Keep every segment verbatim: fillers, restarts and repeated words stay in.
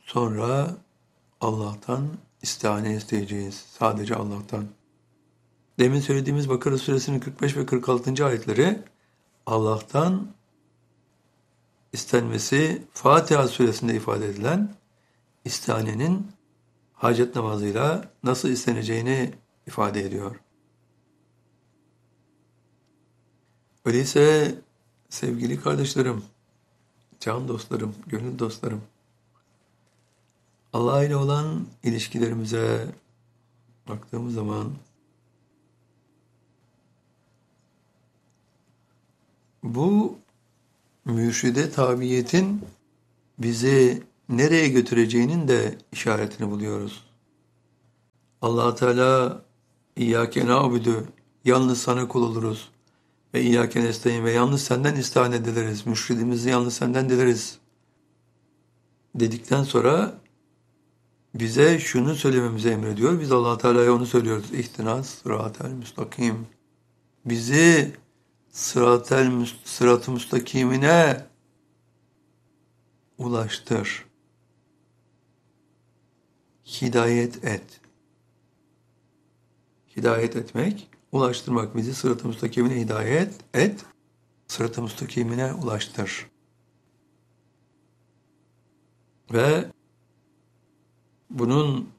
Sonra Allah'tan istihane isteyeceğiz. Sadece Allah'tan. Demin söylediğimiz Bakara suresinin kırk beş ve kırk altıncı ayetleri Allah'tan istenmesi Fatiha suresinde ifade edilen istihanenin hacet namazıyla nasıl isteneceğini ifade ediyor. Öyleyse sevgili kardeşlerim, can dostlarım, gönül dostlarım, Allah ile olan ilişkilerimize baktığımız zaman bu mürşide tabiyetin bizi nereye götüreceğinin de işaretini buluyoruz. Allah Teala İyyâke na'budu, yalnız sana kul oluruz ve İyyâke nestaîn ve yalnız senden istihane dileriz. Mürşidimizi yalnız senden dileriz dedikten sonra bize şunu söylememizi emrediyor. Biz Allah Teala'ya onu söylüyoruz. İhtinas sıratel müstakim. Bizi sıratel sırat-ı müstakimine ulaştır. Hidayet et. Hidayet etmek, ulaştırmak, bizi sırat-ı müstakimine hidayet et. Sırat-ı müstakimine ulaştır. Ve bunun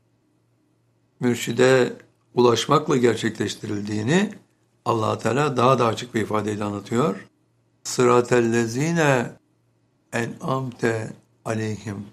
mürşide ulaşmakla gerçekleştirildiğini Allah Teala daha da açık bir ifadeyle anlatıyor. Sıratellezine en'amte aleyhim.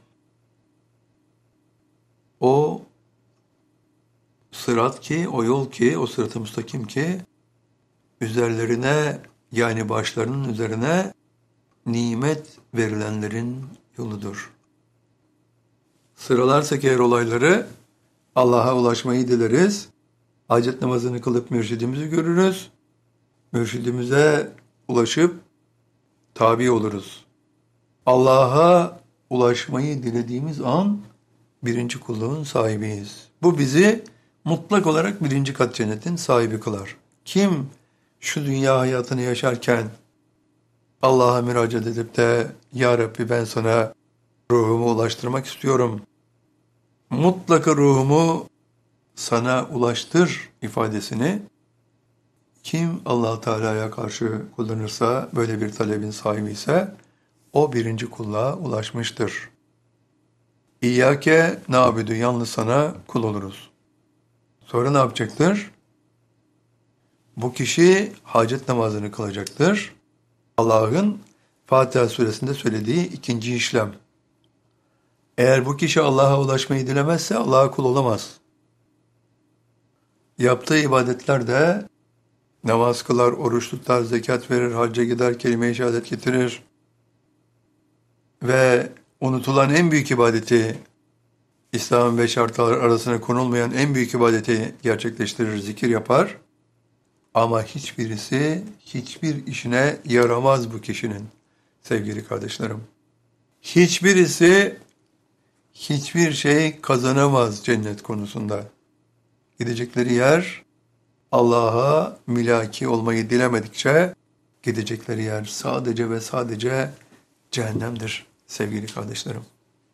O sırat ki, o yol ki, o sırat-ı müstakim ki üzerlerine, yani başlarının üzerine nimet verilenlerin yoludur. Sıralarsak eğer olayları Allah'a ulaşmayı dileriz. Hacet namazını kılıp mürşidimizi görürüz. Mürşidimize ulaşıp tabi oluruz. Allah'a ulaşmayı dilediğimiz an birinci kulluğun sahibiyiz. Bu bizi mutlak olarak birinci kat cennetin sahibi kılar. Kim şu dünya hayatını yaşarken Allah'a müracaat edip de Ya Rabbi ben sana ruhumu ulaştırmak istiyorum. Mutlaka ruhumu sana ulaştır ifadesini kim Allah Teala'ya karşı kullanırsa, böyle bir talebin sahibi ise o birinci kulluğa ulaşmıştır. İyyâke na'budu, yalnız sana kul oluruz. Sonra ne yapacaktır? Bu kişi hacet namazını kılacaktır. Allah'ın Fatiha suresinde söylediği ikinci işlem. Eğer bu kişi Allah'a ulaşmayı dilemezse Allah'a kul olamaz. Yaptığı ibadetlerde namaz kılar, oruç tutar, zekat verir, hacca gider, kelime-i şehadet getirir ve unutulan en büyük ibadeti, İslam ve şartlar arasına konulmayan en büyük ibadeti gerçekleştirir, zikir yapar. Ama hiçbirisi, hiçbir işine yaramaz bu kişinin sevgili kardeşlerim. Hiçbirisi, hiçbir şey kazanamaz cennet konusunda. Gidecekleri yer, Allah'a mülaki olmayı dilemedikçe, gidecekleri yer sadece ve sadece cehennemdir sevgili kardeşlerim.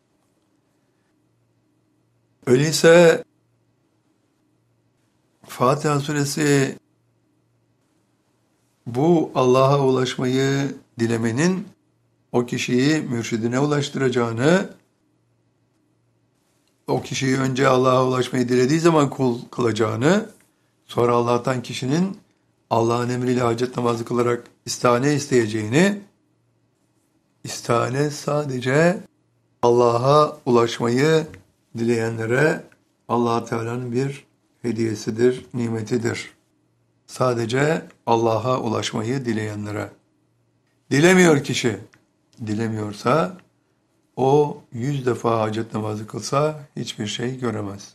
Öyleyse Fatiha suresi bu Allah'a ulaşmayı dilemenin o kişiyi mürşidine ulaştıracağını, o kişiyi önce Allah'a ulaşmayı dilediği zaman kul kılacağını, sonra Allah'tan kişinin Allah'ın emriyle hacet namazı kılarak istihane isteyeceğini, istihane sadece Allah'a ulaşmayı dileyenlere Allah Teala'nın bir hediyesidir, nimetidir. Sadece Allah'a ulaşmayı dileyenlere. Dilemiyor kişi. Dilemiyorsa o yüz defa hacet namazı kılsa hiçbir şey göremez.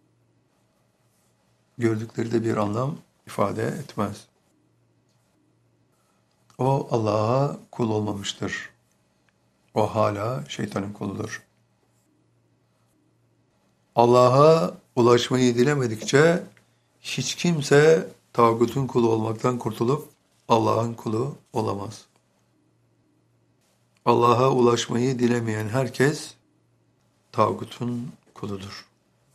Gördükleri de bir anlam ifade etmez. O Allah'a kul olmamıştır. O hala şeytanın kuludur. Allah'a ulaşmayı dilemedikçe hiç kimse tağutun kulu olmaktan kurtulup Allah'ın kulu olamaz. Allah'a ulaşmayı dilemeyen herkes tağutun kuludur.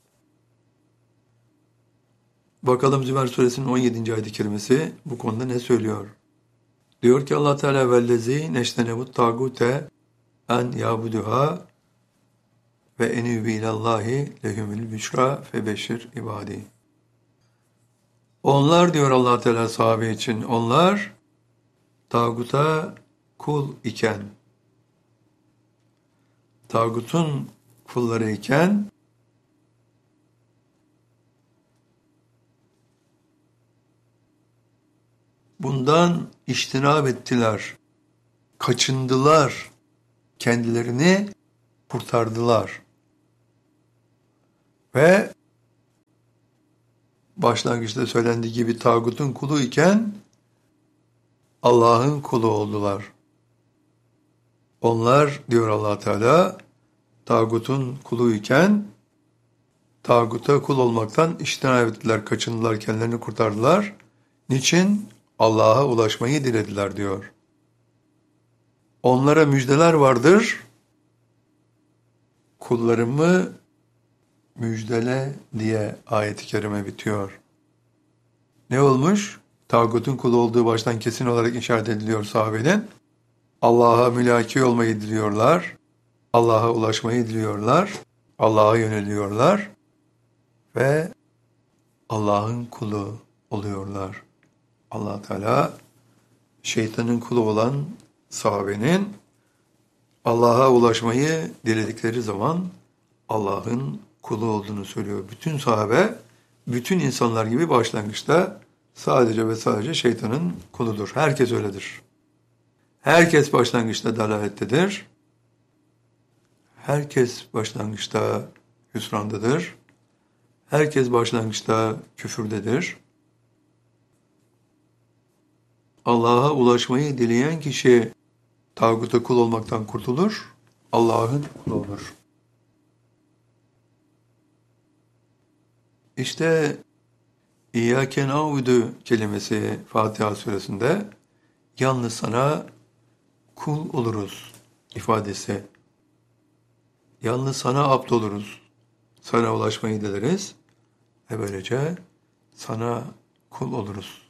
Bakalım Zümer suresinin on yedinci ayet-i kerimesi bu konuda ne söylüyor? Diyor ki Allah Teala vellezî neştenebut tağute en yabuduha ve enübü ilallahi lehumül büşra febeşir ibadi. Onlar diyor Allah Teala sahabe için, onlar tağuta kul iken, tağutun kulları iken bundan iştinab ettiler, kaçındılar, kendilerini kurtardılar. Ve başlangıçta söylendiği gibi tağutun kulu iken Allah'ın kulu oldular. Onlar diyor Allah Teala tağutun kulu iken tağuta kul olmaktan iştinab ettiler, kaçındılar, kendilerini kurtardılar. Niçin? Allah'a ulaşmayı dilediler diyor. Onlara müjdeler vardır. Kullarımı müjdele diye ayet-i kerime bitiyor. Ne olmuş? Tağutun kulu olduğu baştan kesin olarak işaret ediliyor sahabenin. Allah'a mülaki olmayı diliyorlar. Allah'a ulaşmayı diliyorlar. Allah'a yöneliyorlar. Ve Allah'ın kulu oluyorlar. Allah Teala şeytanın kulu olan sahabenin Allah'a ulaşmayı diledikleri zaman Allah'ın kulu olduğunu söylüyor. Bütün sahabe, bütün insanlar gibi başlangıçta sadece ve sadece şeytanın kuludur. Herkes öyledir. Herkes başlangıçta dalalettedir. Herkes başlangıçta hüsrandadır. Herkes başlangıçta küfürdedir. Allah'a ulaşmayı dileyen kişi tağuta kul olmaktan kurtulur, Allah'ın kulu olur. İşte İyyâke na'budu kelimesi Fatiha suresinde yalnız sana kul oluruz ifadesi. Yalnız sana abd oluruz. Sana ulaşmayı dileriz ve böylece sana kul oluruz.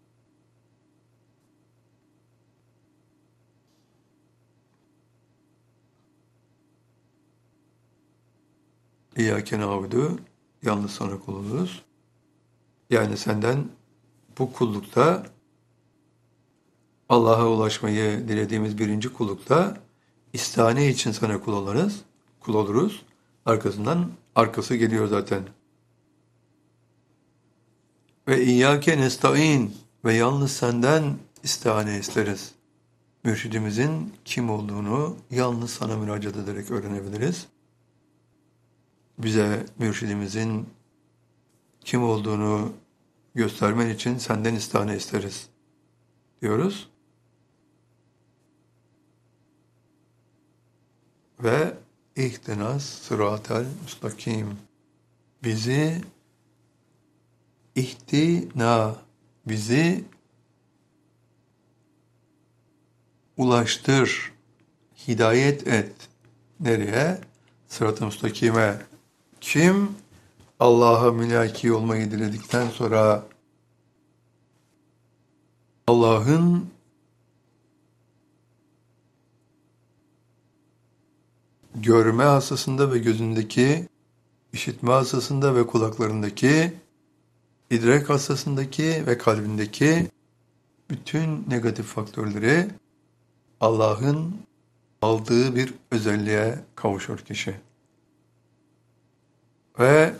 İyyâke na'budu, yalnız sana kul oluruz. Yani senden bu kullukta Allah'a ulaşmayı dilediğimiz birinci kullukta istihane için sana kul oluruz. Kul oluruz. Arkasından arkası geliyor zaten. Ve İyyâke nesta'in, ve yalnız senden istihane isteriz. Mürşidimizin kim olduğunu yalnız sana müracaat ederek öğrenebiliriz. Bize mürşidimizin kim olduğunu göstermen için senden istihane isteriz diyoruz. Ve ihtinas sıratel müstakim. Bizi ihtina, bizi ulaştır, hidayet et. Nereye? Sırat-ı müstakime. Kim Allah'a mülaki olmayı diledikten sonra Allah'ın görme hastasında ve gözündeki, işitme hastasında ve kulaklarındaki, idrak hastasındaki ve kalbindeki bütün negatif faktörleri Allah'ın aldığı bir özelliğe kavuşur kişi. Ve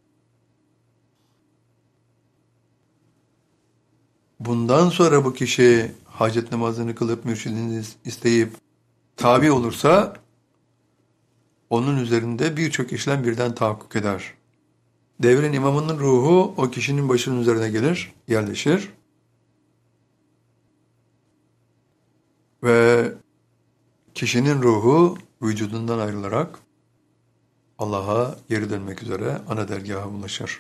bundan sonra bu kişi hacet namazını kılıp mürşidini isteyip tabi olursa onun üzerinde birçok işlem birden tahakkuk eder. Devrin imamının ruhu o kişinin başının üzerine gelir, yerleşir. Ve kişinin ruhu vücudundan ayrılarak Allah'a geri dönmek üzere ana dergaha ulaşır.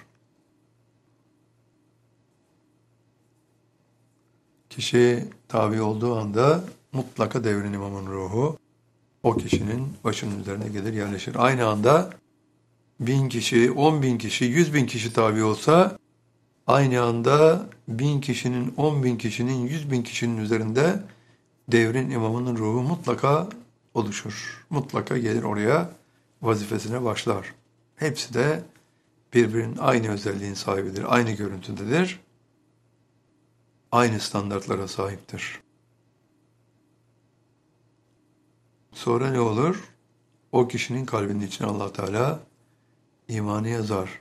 Kişi tabi olduğu anda mutlaka devrin imamın ruhu o kişinin başının üzerine gelir yerleşir. Aynı anda bin kişi, on bin kişi, yüz bin kişi tabi olsa aynı anda bin kişinin, on bin kişinin, yüz bin kişinin üzerinde devrin imamının ruhu mutlaka oluşur. Mutlaka gelir oraya vazifesine başlar. Hepsi de birbirinin aynı özelliğin sahibidir, aynı görüntüdedir, aynı standartlara sahiptir. Sonra ne olur? O kişinin kalbinin içine Allah Teala imanı yazar.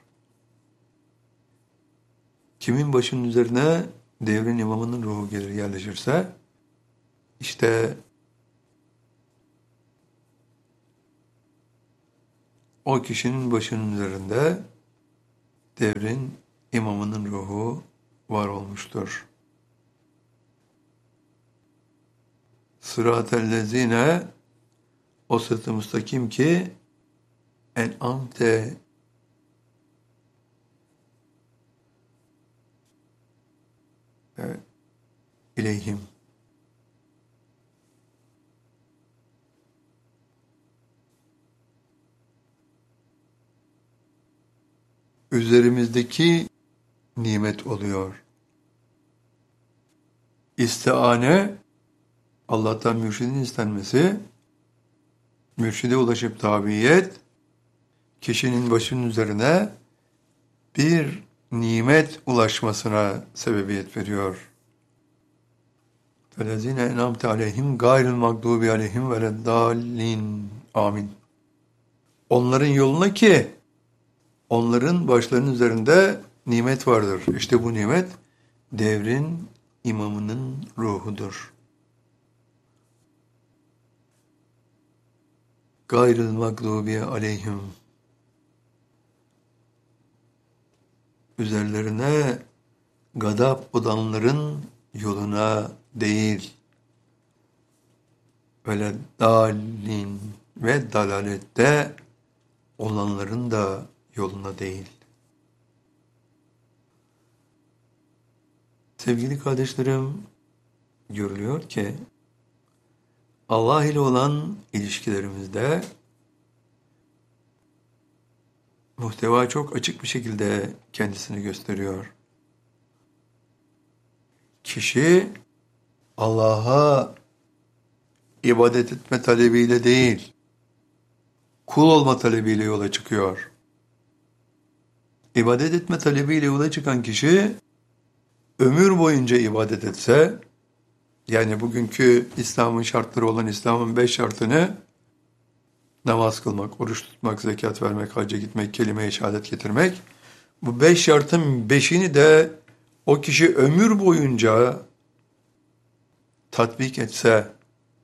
Kimin başının üzerine devrin imamının ruhu gelir yerleşirse, işte o kişinin başının üzerinde devrin imamının ruhu var olmuştur. Sırat-ellezine, o sırat-ı müstakim ki en'amte ileyhim. Üzerimizdeki nimet oluyor. İstiane, Allah'tan mürşidin istenmesi, mürşide ulaşıp tabiyet, kişinin başının üzerine bir nimet ulaşmasına sebebiyet veriyor. فَلَذ۪ينَ اَنْعَمْتَ عَلَيْهِمْ غَيْرِ الْمَغْضُوبِ عَلَيْهِمْ وَلَدَّالِّينَ Amin. Onların yoluna ki, onların başlarının üzerinde nimet vardır. İşte bu nimet, devrin imamının ruhudur. Gayril mağdubi aleyhim. Üzerlerine gadap olanların yoluna değil. Öyle dalin ve dalalette olanların da yoluna değil. Sevgili kardeşlerim, görülüyor ki Allah ile olan ilişkilerimizde muhteva çok açık bir şekilde kendisini gösteriyor. Kişi Allah'a ibadet etme talebiyle değil, kul olma talebiyle yola çıkıyor. İbadet etme talebiyle yola çıkan kişi ömür boyunca ibadet etse, yani bugünkü İslam'ın şartları olan İslam'ın beş şartını, namaz kılmak, oruç tutmak, zekat vermek, hacca gitmek, kelime-i şehadet getirmek, bu beş şartın beşini de o kişi ömür boyunca tatbik etse,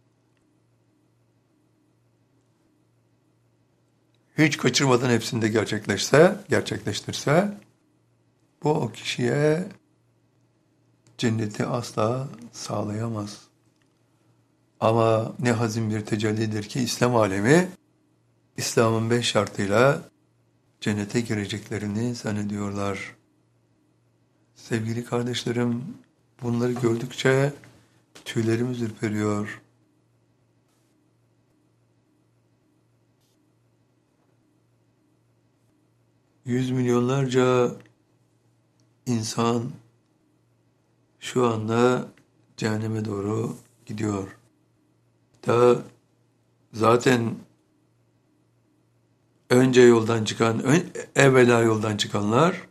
hiç kaçırmadan hepsini de gerçekleşse, gerçekleştirse, bu o kişiye cenneti asla sağlayamaz. Ama ne hazin bir tecellidir ki İslam alemi, İslam'ın beş şartıyla cennete gireceklerini zannediyorlar. Sevgili kardeşlerim, bunları gördükçe tüylerimiz ürperiyor. Yüz milyonlarca insan şu anda cehenneme doğru gidiyor. Da zaten önce yoldan çıkan, ön, evvela yoldan çıkanlar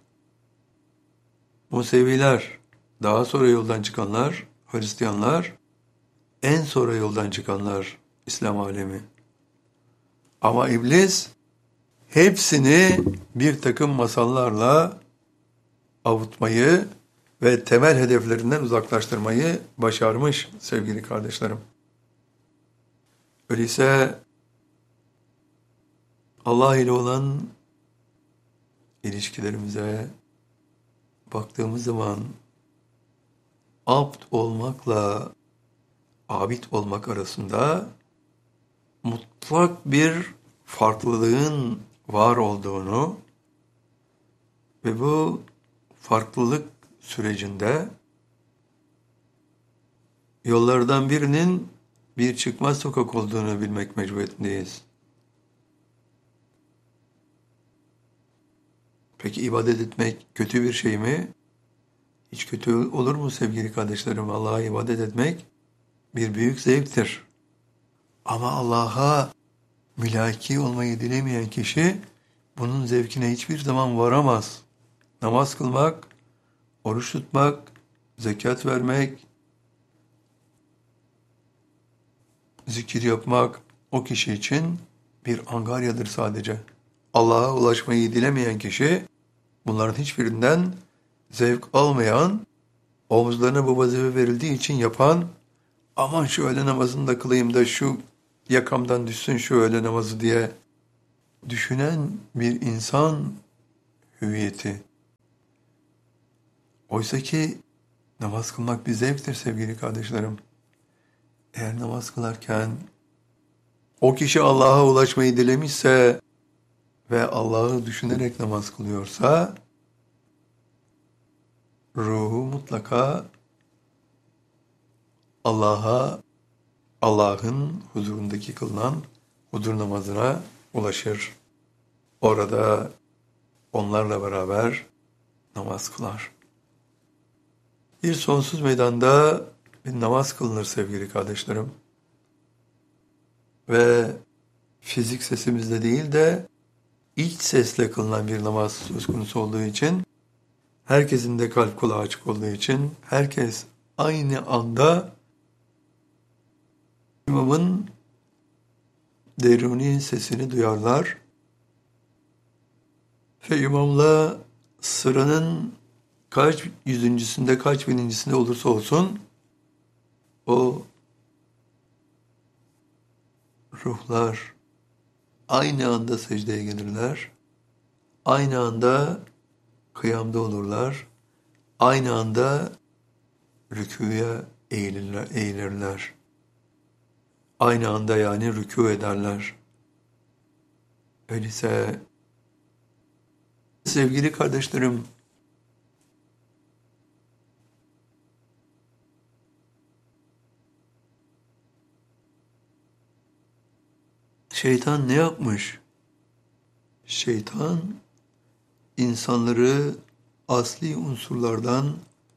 Museviler, daha sonra yoldan çıkanlar Hristiyanlar, en sonra yoldan çıkanlar İslam alemi. Ama iblis hepsini bir takım masallarla avutmayı ve temel hedeflerinden uzaklaştırmayı başarmış sevgili kardeşlerim. Öyleyse Allah ile olan ilişkilerimize baktığımız zaman abd olmakla abid olmak arasında mutlak bir farklılığın var olduğunu ve bu farklılık sürecinde yollardan birinin bir çıkmaz sokak olduğunu bilmek mecburiyetindeyiz. Peki ibadet etmek kötü bir şey mi? Hiç kötü olur mu sevgili kardeşlerim? Allah'a ibadet etmek bir büyük zevktir. Ama Allah'a mülaki olmayı dilemeyen kişi bunun zevkine hiçbir zaman varamaz. Namaz kılmak, oruç tutmak, zekat vermek, zikir yapmak o kişi için bir angaryadır sadece. Allah'a ulaşmayı dilemeyen kişi bunların hiçbirinden zevk almayan, omuzlarına bu vazife verildiği için yapan, aman şu öğle namazını da kılayım da şu yakamdan düşsün şu öğle namazı diye düşünen bir insan hüviyeti. Oysa ki namaz kılmak bir zevktir sevgili kardeşlerim. Eğer namaz kılarken o kişi Allah'a ulaşmayı dilemişse ve Allah'ı düşünerek namaz kılıyorsa ruhu mutlaka Allah'a, Allah'ın huzurundaki kılınan huzur namazına ulaşır. Orada onlarla beraber namaz kılar. Bir sonsuz meydanda bir namaz kılınır sevgili kardeşlerim. Ve fizik sesimizle değil de iç sesle kılınan bir namaz söz konusu olduğu için, herkesin de kalp kulağı açık olduğu için, herkes aynı anda imamın deruni sesini duyarlar ve imamla sıranın kaç yüzüncüsünde, kaç binincisinde olursa olsun o ruhlar aynı anda secdeye gelirler, aynı anda kıyamda olurlar, aynı anda rükûya eğilirler, eğilirler. Aynı anda yani rükû ederler. Öyleyse sevgili kardeşlerim, şeytan ne yapmış? Şeytan insanları asli unsurlardan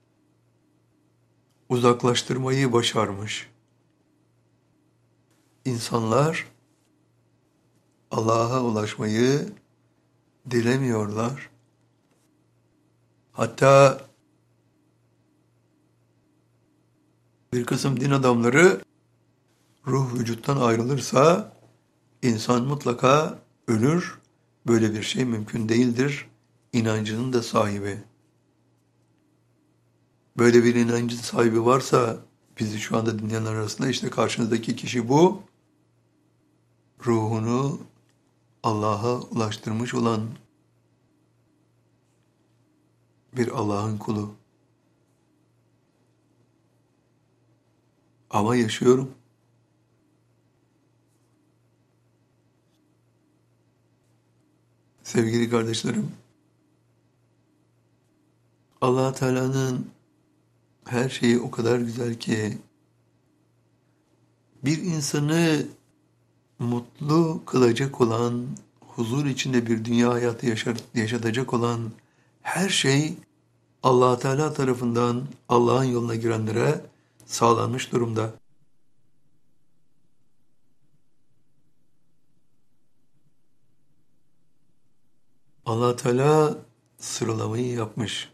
uzaklaştırmayı başarmış. İnsanlar Allah'a ulaşmayı dilemiyorlar. Hatta bir kısım din adamları ruh vücuttan ayrılırsa insan mutlaka ölür, böyle bir şey mümkün değildir inancının da sahibi. Böyle bir inancın sahibi varsa bizi şu anda dinleyenler arasında işte karşınızdaki kişi bu. Ruhunu Allah'a ulaştırmış olan bir Allah'ın kulu. Ama yaşıyorum. Sevgili kardeşlerim, Allah Teala'nın her şeyi o kadar güzel ki bir insanı mutlu kılacak olan, huzur içinde bir dünya hayatı yaşar, yaşatacak olan her şey Allah Teala tarafından Allah'ın yoluna girenlere sağlanmış durumda. Allah Teala sıralamayı yapmış.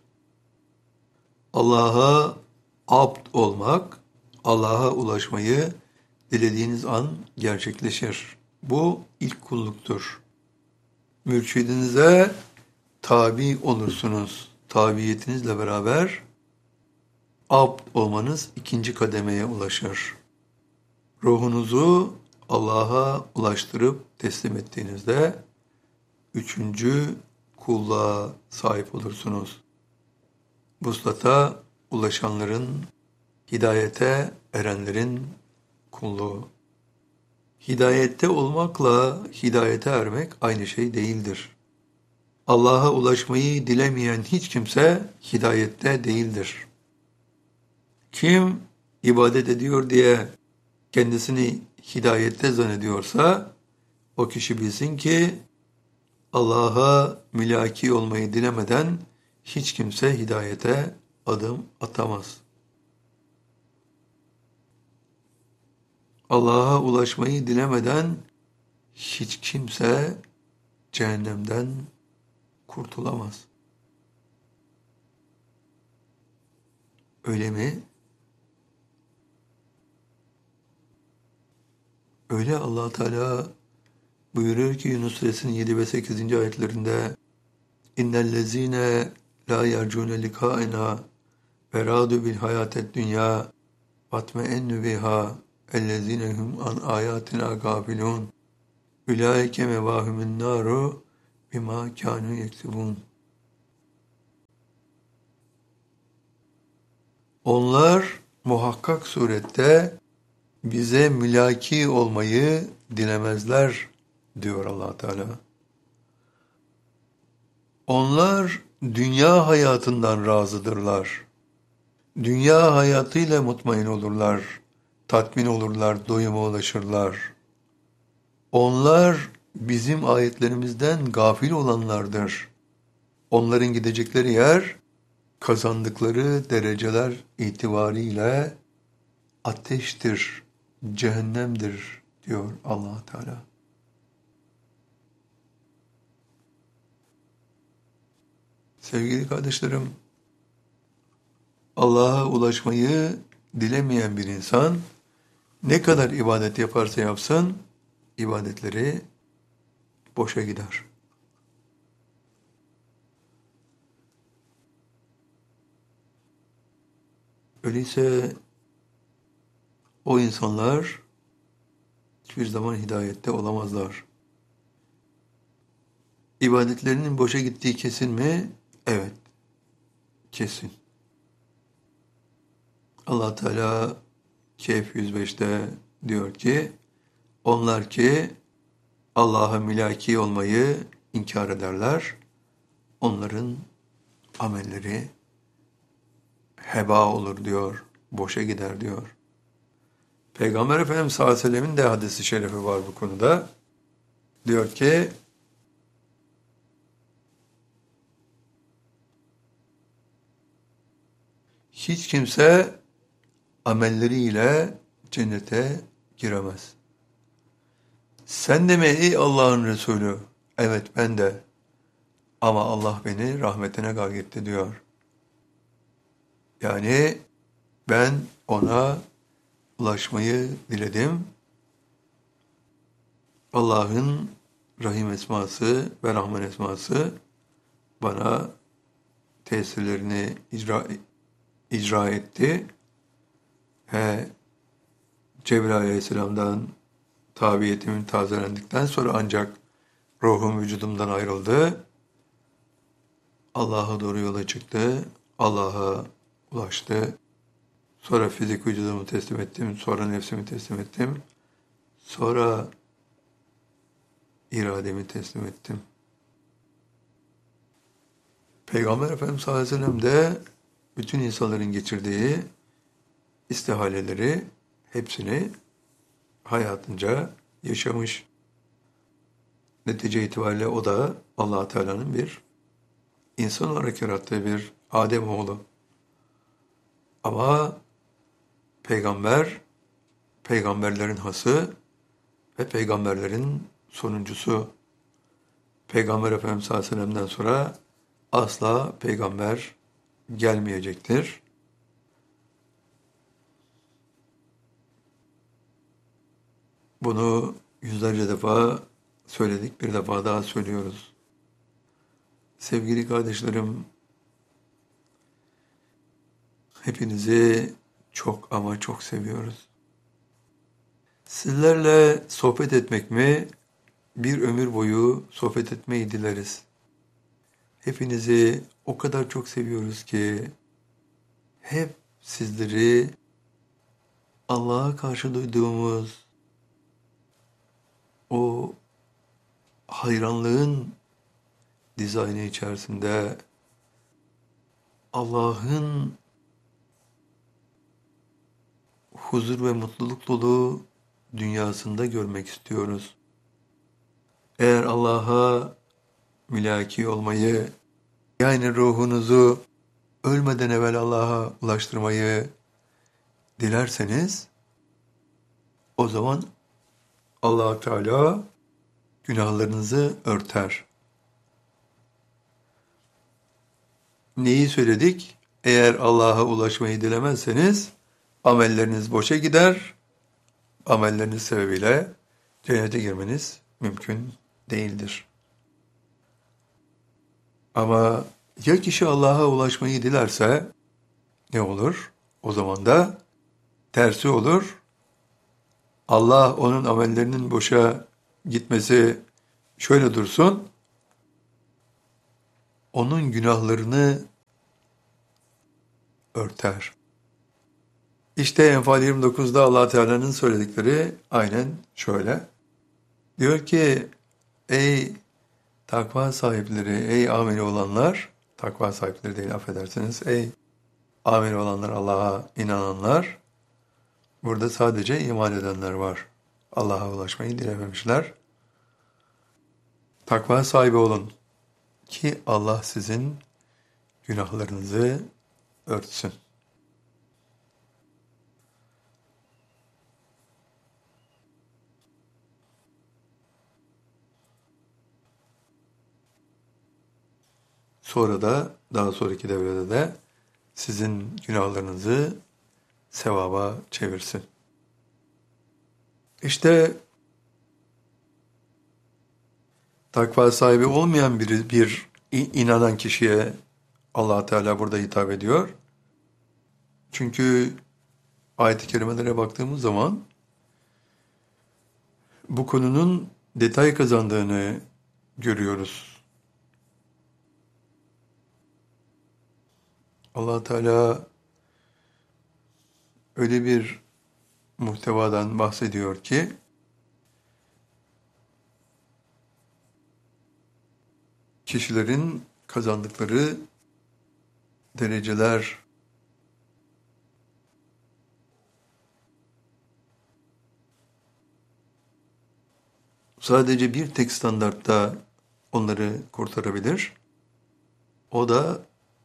Allah'a abd olmak, Allah'a ulaşmayı dilediğiniz an gerçekleşir. Bu ilk kulluktur. Mürşidinize tabi olursunuz. Tabiyetinizle beraber abd olmanız ikinci kademeye ulaşır. Ruhunuzu Allah'a ulaştırıp teslim ettiğinizde üçüncü kulluğa sahip olursunuz. Vuslata ulaşanların, hidayete erenlerin kulluğu. Hidayette olmakla hidayete ermek aynı şey değildir. Allah'a ulaşmayı dilemeyen hiç kimse hidayette değildir. Kim ibadet ediyor diye kendisini hidayette zannediyorsa o kişi bilsin ki Allah'a mülaki olmayı dilemeden hiç kimse hidayete adım atamaz. Allah'a ulaşmayı dilemeden hiç kimse cehennemden kurtulamaz. Öyle mi? Öyle Allah Teala buyuruyor ki Yunus Suresinin yedi ve sekizinci ayetlerinde İnnellezîne lâ yercûne likâena ve râdû bil hayâted dünyâ vatmeennü biha ellezîne hum an âyâtinâ gâfilûn ulaike mevâhumun nâru bimâ kânû yeksibûn. Onlar muhakkak surette bize mülaki olmayı dilemezler diyor Allah Teala. Onlar dünya hayatından razıdırlar. Dünya hayatıyla mutmain olurlar, tatmin olurlar, doyuma ulaşırlar. Onlar bizim ayetlerimizden gafil olanlardır. Onların gidecekleri yer, kazandıkları dereceler itibariyle ateştir, cehennemdir diyor Allah Teala. Sevgili kardeşlerim, Allah'a ulaşmayı dilemeyen bir insan ne kadar ibadet yaparsa yapsın, ibadetleri boşa gider. Öyleyse o insanlar hiçbir zaman hidayette olamazlar. İbadetlerinin boşa gittiği kesin mi? Evet, kesin. Allah Teala Kehf yüz beşte diyor ki, onlar ki Allah'a mülaki olmayı inkar ederler, onların amelleri heba olur diyor, boşa gider diyor. Peygamber Efendimiz sallallahu aleyhi ve sellemin de hadisi şerifi var bu konuda. Diyor ki, hiç kimse amelleriyle cennete giremez. Sen de mi ey Allah'ın Resulü? Evet ben de. Ama Allah beni rahmetine gargetti diyor. Yani ben ona ulaşmayı diledim. Allah'ın Rahim esması ve Rahman esması bana tesirlerini icra, icra etti. Ve Cebrail Aleyhisselam'dan tabiyetimin tazelendikten sonra ancak ruhum vücudumdan ayrıldı. Allah'a doğru yola çıktı. Allah'a ulaştı. Sonra fizik vücudumu teslim ettim. Sonra nefsimi teslim ettim. Sonra irademi teslim ettim. Peygamber Efendimiz sallallahu aleyhi ve sellem de bütün insanların geçirdiği istihaleleri hepsini hayatınca yaşamış. Netice itibariyle o da Allah Teala'nın bir insan olarak yarattığı bir Adem oğlu. Ama peygamber, peygamberlerin hası ve peygamberlerin sonuncusu. Peygamber Efendimiz sallallahu aleyhi ve sellem'den sonra asla peygamber gelmeyecektir. Bunu yüzlerce defa söyledik, bir defa daha söylüyoruz. Sevgili kardeşlerim, hepinizi çok ama çok seviyoruz. Sizlerle sohbet etmek mi, bir ömür boyu sohbet etmeyi dileriz. Hepinizi o kadar çok seviyoruz ki, hep sizleri Allah'a karşı duyduğumuz o hayranlığın dizaynı içerisinde Allah'ın huzur ve mutluluk dolu dünyasında görmek istiyoruz. Eğer Allah'a mülaki olmayı, yani ruhunuzu ölmeden evvel Allah'a ulaştırmayı dilerseniz, o zaman Allah Teala günahlarınızı örter. Neyi söyledik? Eğer Allah'a ulaşmayı dilemezseniz amelleriniz boşa gider. Amelleriniz sebebiyle cennete girmeniz mümkün değildir. Ama ya kişi Allah'a ulaşmayı dilerse ne olur? O zaman da tersi olur. Allah onun amellerinin boşa gitmesi şöyle dursun, onun günahlarını örter. İşte Enfal yirmi dokuzda Allah Teala'nın söyledikleri aynen şöyle. Diyor ki, ey takva sahipleri, ey ameli olanlar, takva sahipleri değil affedersiniz, ey ameli olanlar, Allah'a inananlar, burada sadece iman edenler var. Allah'a ulaşmayı dilememişler. Takva sahibi olun ki Allah sizin günahlarınızı örtsün. Sonra da, daha sonraki devrede de sizin günahlarınızı sevaba çevirsin. İşte takva sahibi olmayan bir, bir inanan kişiye Allah Teala burada hitap ediyor. Çünkü ayet-i kerimelere baktığımız zaman bu konunun detay kazandığını görüyoruz. Allah Teala öyle bir muhtevadan bahsediyor ki kişilerin kazandıkları dereceler sadece bir tek standartta onları kurtarabilir. O da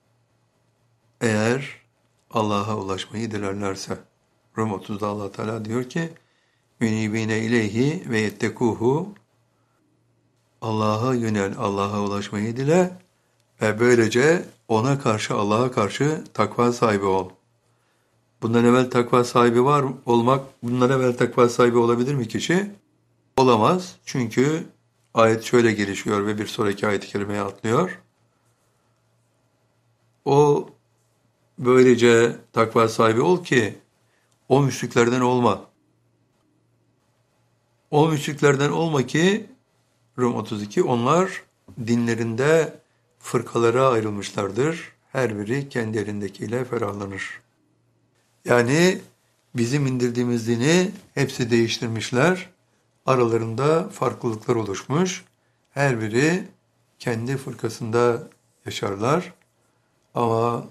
eğer Allah'a ulaşmayı dilerlerse. Rum otuzda Allah Teala diyor ki münibine ileyhi ve yettekuhu, Allah'a yönel, Allah'a ulaşmayı dile ve böylece ona karşı, Allah'a karşı takva sahibi ol. Bundan evvel takva sahibi var olmak, bundan evvel takva sahibi olabilir mi kişi? Olamaz. Çünkü ayet şöyle gelişiyor ve bir sonraki ayet-i kerimeye atlıyor. O böylece takva sahibi ol ki o müşriklerden olma. O müşriklerden olma ki Rum otuz iki, onlar dinlerinde fırkalara ayrılmışlardır. Her biri kendi elindekiyle ferahlanır. Yani bizim indirdiğimiz dini hepsi değiştirmişler. Aralarında farklılıklar oluşmuş. Her biri kendi fırkasında yaşarlar. Ama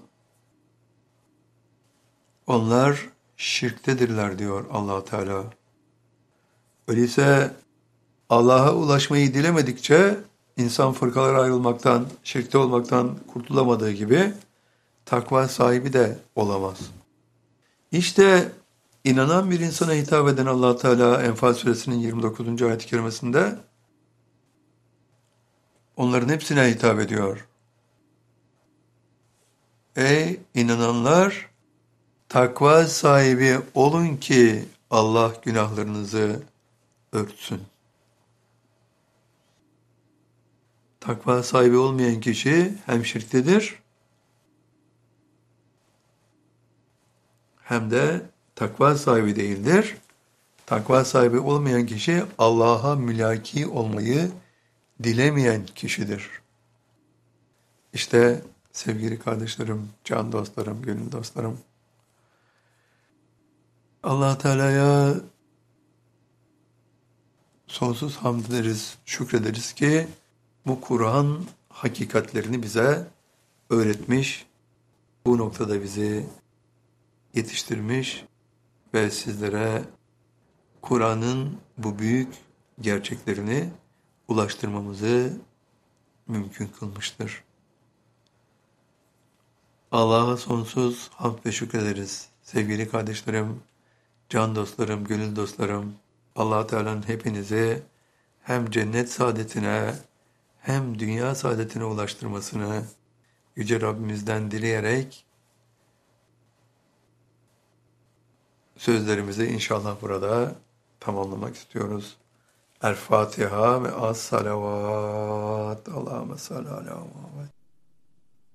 onlar şirktedirler diyor Allah Teala. Öyleyse Allah'a ulaşmayı dilemedikçe insan fırkalara ayrılmaktan, şirkte olmaktan kurtulamadığı gibi takva sahibi de olamaz. İşte inanan bir insana hitap eden Allah Teala Enfal suresinin yirmi dokuzuncu ayet-i kerimesinde onların hepsine hitap ediyor. Ey inananlar, takva sahibi olun ki Allah günahlarınızı örtsün. Takva sahibi olmayan kişi hem şirktedir hem de takva sahibi değildir. Takva sahibi olmayan kişi Allah'a mülaki olmayı dilemeyen kişidir. İşte sevgili kardeşlerim, can dostlarım, gönül dostlarım, Allah Teala'ya sonsuz hamd ederiz, şükrederiz ki bu Kur'an hakikatlerini bize öğretmiş, bu noktada bizi yetiştirmiş ve sizlere Kur'an'ın bu büyük gerçeklerini ulaştırmamızı mümkün kılmıştır. Allah'a sonsuz hamd ve şükrederiz. Sevgili kardeşlerim, can dostlarım, gönül dostlarım, Allah Teala'nın hepinizi hem cennet saadetine hem dünya saadetine ulaştırmasını Yüce Rabbimizden dileyerek sözlerimizi inşallah burada tamamlamak istiyoruz. El Fatiha ve as salavat. Allahümme salli ala Muhammed.